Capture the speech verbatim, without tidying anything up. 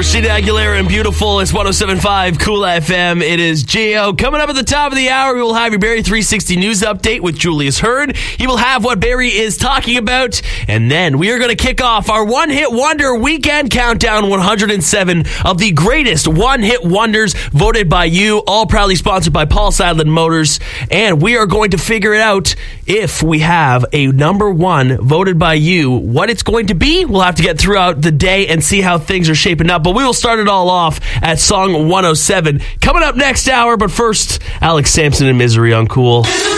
Christina Aguilera and Beautiful. It's one oh seven point five Cool F M. It is Gio. Coming up at the top of the hour, we will have your Barrie three sixty news update with Julius Hurd. He will have what Barrie is talking about. And then we are going to kick off our One Hit Wonder Weekend Countdown one hundred seven of the greatest One Hit Wonders voted by you, all proudly sponsored by Paul Sadlin Motors. And we are going to figure it out if we have a number one voted by you. What it's going to be, we'll have to get throughout the day and see how things are shaping up. But we will start it all off at song one oh seven. Coming up next hour, but first, Alex Sampson and Misery on Cool.